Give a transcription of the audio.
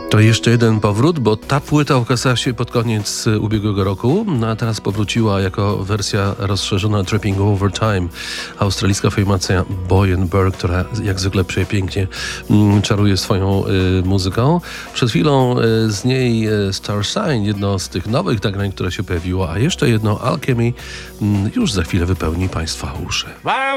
To jeszcze jeden powrót, bo ta płyta ukazała się pod koniec ubiegłego roku, a teraz powróciła jako wersja rozszerzona Tripping Over Time. Australijska formacja Boy & Burr, która jak zwykle przepięknie czaruje swoją muzyką. Przed chwilą z niej Star Sign, jedno z tych nowych nagrań, które się pojawiło, a jeszcze jedno Alchemy już za chwilę wypełni Państwa uszy.